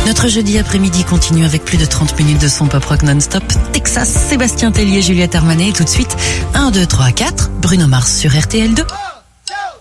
Notre jeudi après-midi continue avec plus de 30 minutes de son pop rock non-stop. Texas, Sébastien Tellier, Juliette Armanet et tout de suite 1, 2, 3, 4, Bruno Mars sur RTL2.